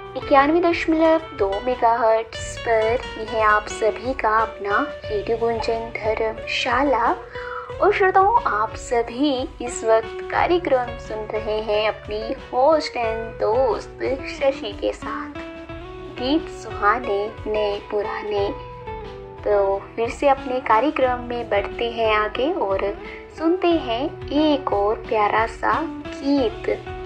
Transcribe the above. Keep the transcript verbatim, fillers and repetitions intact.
इक्यानवे दशमलव दो मेगाहर्ट्ज पर यह है आप सभी का अपना रेडियो गुंजन धर्मशाला। और श्रोताओं, आप सभी इस वक्त कार्यक्रम सुन रहे हैं अपनी होस्ट एंड दोस्त शशि के साथ। गीत सुहाने नए पुराने। तो फिर से अपने कार्यक्रम में बढ़ते हैं आगे और सुनते हैं एक और प्यारा सा गीत।